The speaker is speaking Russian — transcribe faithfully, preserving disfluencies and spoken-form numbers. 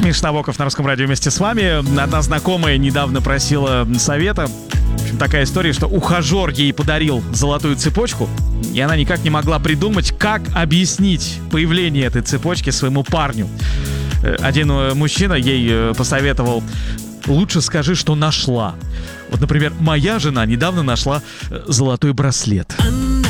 Миша Набоков на Русском радио вместе с вами. Одна знакомая недавно просила совета. В общем, такая история, что ухажер ей подарил золотую цепочку, и она никак не могла придумать, как объяснить появление этой цепочки своему парню. Один мужчина ей посоветовал: лучше скажи, что нашла. Вот, например, моя жена недавно нашла золотой браслет.